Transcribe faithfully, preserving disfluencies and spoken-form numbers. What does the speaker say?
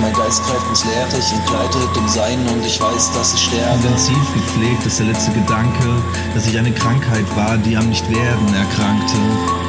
mein Geist greift ins Leere, ich entgleite dem Sein und ich weiß, dass ich sterbe. Intensiv gepflegt ist der letzte Gedanke, dass ich eine Krankheit war, die am Nicht-Werden erkrankte.